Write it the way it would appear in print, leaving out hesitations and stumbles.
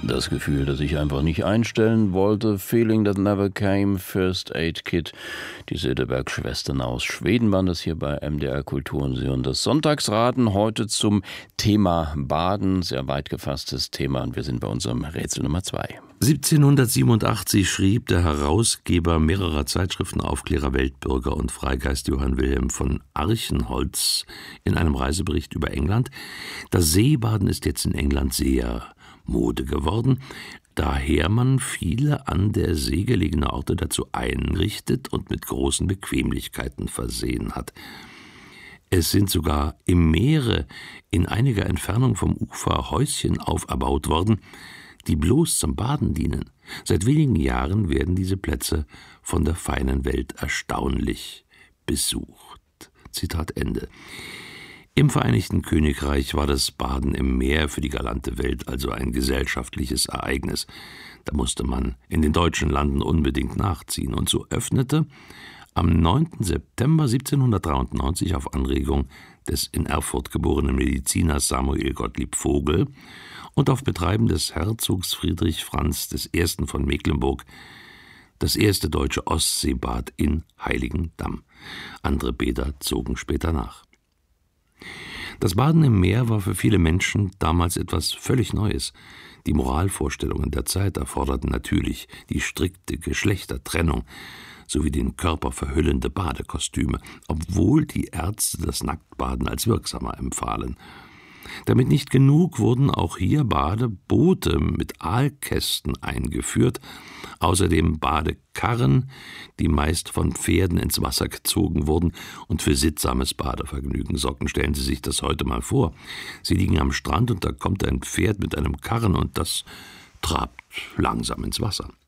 Das Gefühl, das ich einfach nicht einstellen wollte, Feeling that never came, First Aid Kit. Die Söderberg-Schwestern aus Schweden waren das hier bei MDR Kultur und Sie hören das Sonntagsraten heute zum Thema Baden. Sehr weit gefasstes Thema und wir sind bei unserem Rätsel Nummer 2. 1787 schrieb der Herausgeber mehrerer Zeitschriften, Aufklärer, Weltbürger und Freigeist Johann Wilhelm von Archenholz in einem Reisebericht über England: Das Seebaden ist jetzt in England sehr Mode geworden, daher man viele an der See gelegene Orte dazu einrichtet und mit großen Bequemlichkeiten versehen hat. Es sind sogar im Meere in einiger Entfernung vom Ufer Häuschen auferbaut worden, die bloß zum Baden dienen. Seit wenigen Jahren werden diese Plätze von der feinen Welt erstaunlich besucht. Zitat Ende. Im Vereinigten Königreich war das Baden im Meer für die galante Welt also ein gesellschaftliches Ereignis. Da musste man in den deutschen Landen unbedingt nachziehen. Und so öffnete am 9. September 1793 auf Anregung des in Erfurt geborenen Mediziners Samuel Gottlieb Vogel und auf Betreiben des Herzogs Friedrich Franz I. von Mecklenburg das erste deutsche Ostseebad in Heiligendamm. Andere Bäder zogen später nach. Das Baden im Meer war für viele Menschen damals etwas völlig Neues. Die Moralvorstellungen der Zeit erforderten natürlich die strikte Geschlechtertrennung sowie den Körper verhüllende Badekostüme, obwohl die Ärzte das Nacktbaden als wirksamer empfahlen. Damit nicht genug wurden auch hier Badeboote mit Aalkästen eingeführt, außerdem Badekarren, die meist von Pferden ins Wasser gezogen wurden und für sittsames Badevergnügen sorgten. Stellen Sie sich das heute mal vor. Sie liegen am Strand und da kommt ein Pferd mit einem Karren und das trabt langsam ins Wasser.